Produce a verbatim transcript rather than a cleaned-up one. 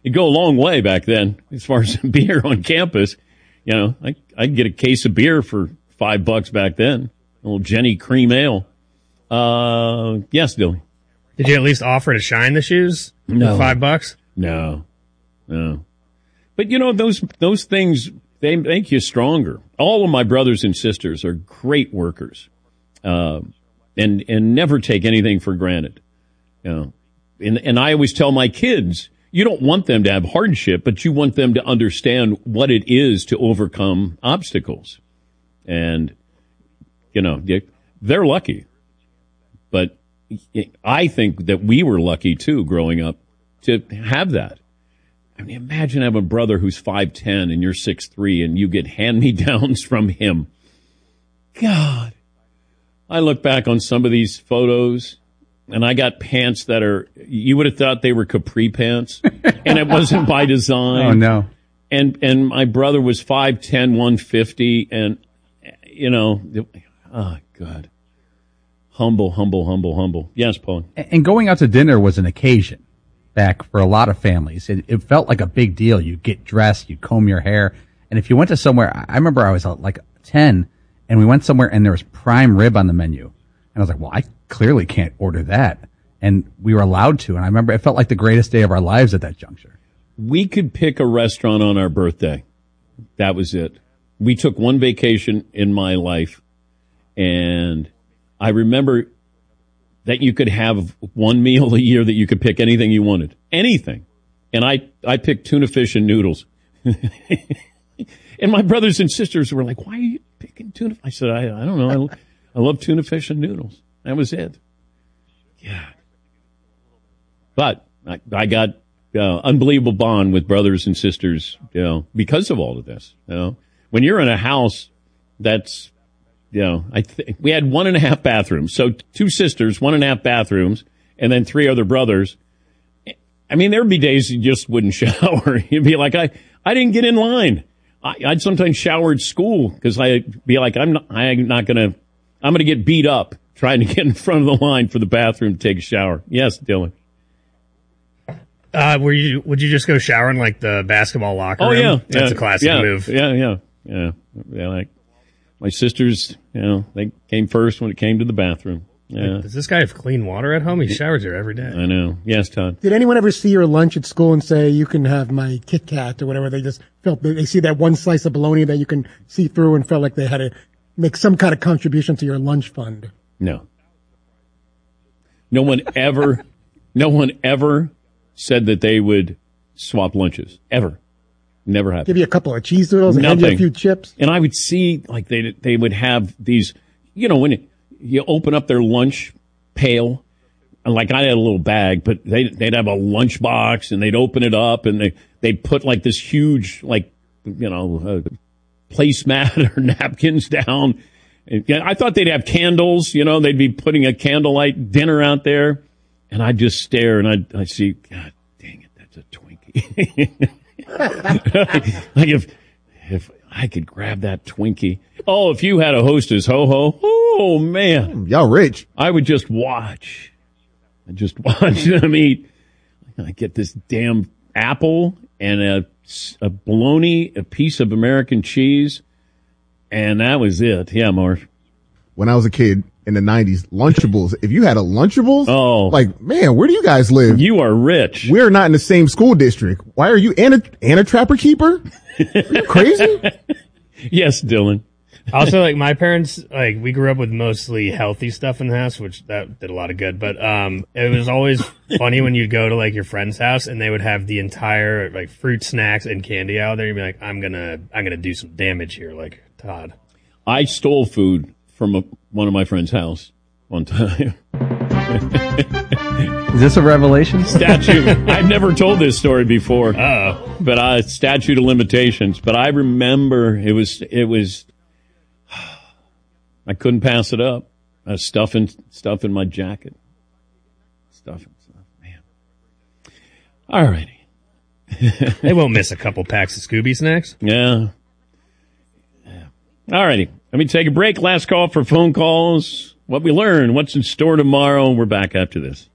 it'd go a long way back then as far as beer on campus. You know, I I'd get a case of beer for five bucks back then. A little Jenny Cream Ale. Uh, yes, Dylan. Did you at least offer to shine the shoes? No. For five bucks? No, no. But you know, those those things, they make you stronger. All of my brothers and sisters are great workers, uh, and and never take anything for granted. You know, and and I always tell my kids, you don't want them to have hardship, but you want them to understand what it is to overcome obstacles. And you know, they're lucky, but I think that we were lucky too, growing up, to have that. I mean, imagine having a brother who's five ten and you're six three and you get hand-me-downs from him. God. I look back on some of these photos and I got pants that are, you would have thought they were capri pants, and it wasn't by design. Oh, no. And and my brother was five ten, one fifty, and, you know, oh, God. Humble, humble, humble, humble. Yes, Paul. And going out to dinner was an occasion back for a lot of families. It, it felt like a big deal. You get dressed, you comb your hair. And if you went to somewhere, I remember I was uh, like ten and we went somewhere and there was prime rib on the menu. And I was like, well, I clearly can't order that. And we were allowed to. And I remember it felt like the greatest day of our lives at that juncture. We could pick a restaurant on our birthday. That was it. We took one vacation in my life, and I remember that you could have one meal a year that you could pick anything you wanted. Anything. And I, I picked tuna fish and noodles. And my brothers and sisters were like, why are you picking tuna? I said, I, I don't know. I, I love tuna fish and noodles. That was it. Yeah. But I, I got uh, unbelievable bond with brothers and sisters, you know, because of all of this. You know, when you're in a house that's, you know, I th- we had one and a half bathrooms. So two sisters, one and a half bathrooms, and then three other brothers. I mean, there'd be days you just wouldn't shower. You'd be like, I, I didn't get in line. I, I'd sometimes shower at school because I'd be like, I'm not, I'm not going to, I'm going to get beat up trying to get in front of the line for the bathroom to take a shower. Yes, Dylan. Uh, were you, would you just go shower in like the basketball locker oh, room? yeah. That's yeah, a classic yeah, move. Yeah, yeah, yeah. Yeah, like my sisters, you know, they came first when it came to the bathroom. Yeah. Does this guy have clean water at home? He showers here every day. I know. Yes, Todd. Did anyone ever see your lunch at school and say, you can have my Kit Kat or whatever? They just felt, they see that one slice of bologna that you can see through and felt like they had to make some kind of contribution to your lunch fund. No. No one ever, no one ever said that they would swap lunches. Ever. Never happened. Give you a couple of cheese doodles and hand you a few chips. And I would see, like, they they would have these, you know, when you, you open up their lunch pail, like I had a little bag, but they, they'd have a lunch box and they'd open it up and they, they'd put like this huge, like, you know, uh, placemat or napkins down. And, yeah, I thought they'd have candles, you know, they'd be putting a candlelight dinner out there. And I'd just stare and I'd, I'd see, God dang it, that's a Twinkie. Like if, if I could grab that Twinkie. Oh, if you had a Hostess Ho-Ho, oh man. Y'all rich. I would just watch. I'd just watch them eat. I get this damn apple and a, a bologna, a piece of American cheese. And that was it. Yeah, Marv. When I was a kid in the nineties, Lunchables. If you had a Lunchables, oh, like, man, where do you guys live? You are rich. We're not in the same school district. Why are you and a, and a Trapper Keeper? Are you crazy? Yes, Dylan. Also, like my parents, like we grew up with mostly healthy stuff in the house, which that did a lot of good. But um, it was always funny when you'd go to like your friend's house and they would have the entire like fruit, snacks, and candy out there. You'd be like, I'm gonna, I'm gonna do some damage here, like Todd. I stole food from a, one of my friend's house one time. Is this a revelation? Statute. I've never told this story before. Uh-oh. But uh, statute of limitations. But I remember it was, it was, I couldn't pass it up. I was stuffing stuff in my jacket. Stuffing stuff, man. All righty. They won't miss a couple packs of Scooby snacks. Yeah. yeah. All righty. Let me take a break. Last call for phone calls. What we learned, what's in store tomorrow. We're back after this.